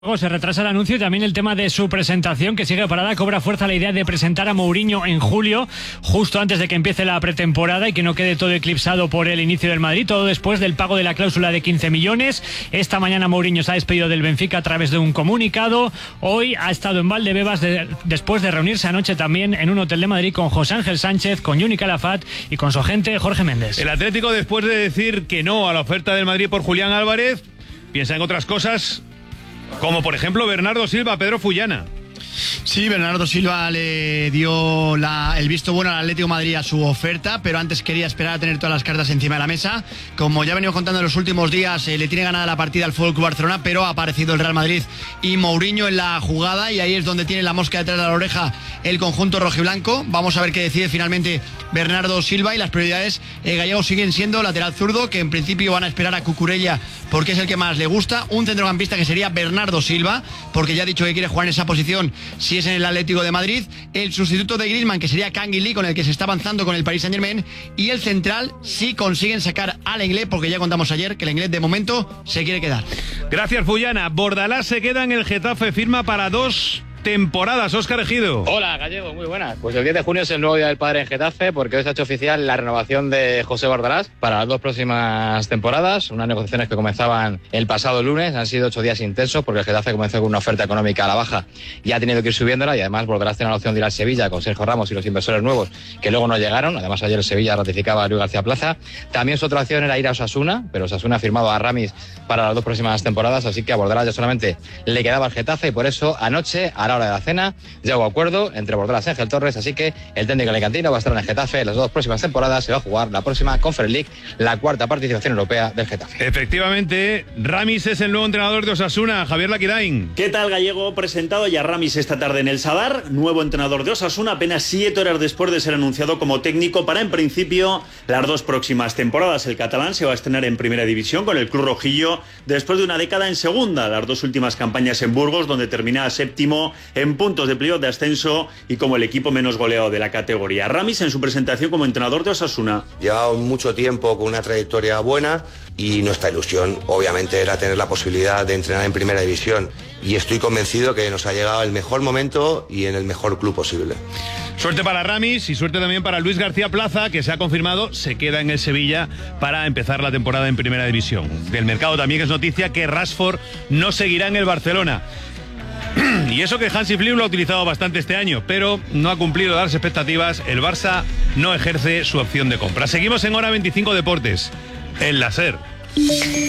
Luego se retrasa el anuncio y también el tema de su presentación, que sigue parada. Cobra fuerza la idea de presentar a Mourinho en julio, justo antes de que empiece la pretemporada y que no quede todo eclipsado por el inicio del Madrid, todo después del pago de la cláusula de 15 millones. Esta mañana Mourinho se ha despedido del Benfica a través de un comunicado. Hoy ha estado en Valdebebas después de reunirse anoche también en un hotel de Madrid con José Ángel Sánchez, con Juni Calafat y con su agente Jorge Méndez. El Atlético, después de decir que no a la oferta del Madrid por Julián Álvarez, piensa en otras cosas, como por ejemplo Bernardo Silva a Pedro Fullana. Sí, Bernardo Silva le dio el visto bueno al Atlético de Madrid a su oferta, pero antes quería esperar a tener todas las cartas encima de la mesa. Como ya venimos contando en los últimos días, le tiene ganada la partida al FC Barcelona, pero ha aparecido el Real Madrid y Mourinho en la jugada, y ahí es donde tiene la mosca detrás de la oreja el conjunto rojiblanco. Vamos a ver qué decide finalmente Bernardo Silva, y las prioridades gallegos siguen siendo lateral zurdo, que en principio van a esperar a Cucurella porque es el que más le gusta, un centrocampista que sería Bernardo Silva, porque ya ha dicho que quiere jugar en esa posición si es en el Atlético de Madrid, el sustituto de Griezmann, que sería Canguilí, con el que se está avanzando con el Paris Saint-Germain, y el central si consiguen sacar al Inglés, porque ya contamos ayer que el Inglés de momento se quiere quedar. Gracias, Fullana. Bordalás se queda en el Getafe, firma para 2 temporadas. Óscar Ejido. Hola, Gallego, muy buenas. Pues el 10 de junio es el nuevo Día del Padre en Getafe, porque hoy se ha hecho oficial la renovación de José Bordalás para las 2 próximas temporadas, unas negociaciones que comenzaban el pasado lunes. Han sido 8 días intensos, porque el Getafe comenzó con una oferta económica a la baja y ha tenido que ir subiéndola, y además Bordalás tiene la opción de ir al Sevilla con Sergio Ramos y los inversores nuevos, que luego no llegaron. Además, ayer el Sevilla ratificaba a Luis García Plaza. También su otra opción era ir a Osasuna, pero Osasuna ha firmado a Ramis para las 2 próximas temporadas, así que a Bordalás ya solamente le quedaba el Getafe, y por eso anoche, a la hora de la cena, ya hubo acuerdo entre Bordalás y Ángel Torres, así que el técnico alicantino va a estar en el Getafe las 2 próximas temporadas. Se va a jugar la próxima Conference League, la 4ª participación europea del Getafe. Efectivamente, Ramis es el nuevo entrenador de Osasuna. Javier Laquirain. ¿Qué tal, Gallego? Presentado ya Ramis esta tarde en el Sadar, nuevo entrenador de Osasuna, apenas 7 horas después de ser anunciado como técnico para, en principio, las 2 próximas temporadas. El catalán se va a estrenar en Primera División con el Club Rojillo después de una década en Segunda, las 2 últimas campañas en Burgos, donde termina séptimo en puntos de playoff de ascenso y como el equipo menos goleado de la categoría. Ramis, en su presentación como entrenador de Osasuna: llevaba mucho tiempo con una trayectoria buena, y nuestra ilusión obviamente era tener la posibilidad de entrenar en Primera División, y estoy convencido que nos ha llegado el mejor momento y en el mejor club posible. Suerte para Ramis y suerte también para Luis García Plaza, que se ha confirmado, se queda en el Sevilla para empezar la temporada en Primera División. Del mercado también es noticia que Rashford no seguirá en el Barcelona. Y eso que Hansi Flick lo ha utilizado bastante este año, pero no ha cumplido las expectativas. El Barça no ejerce su opción de compra. Seguimos en Hora 25 Deportes, en la SER.